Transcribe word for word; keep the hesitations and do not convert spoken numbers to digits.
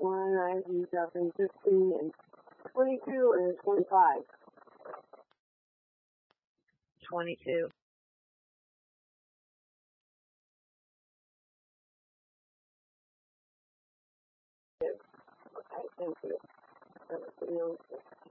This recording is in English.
one, two thousand fifteen, and twenty-two, and twenty-five. twenty-two. Okay, thank you.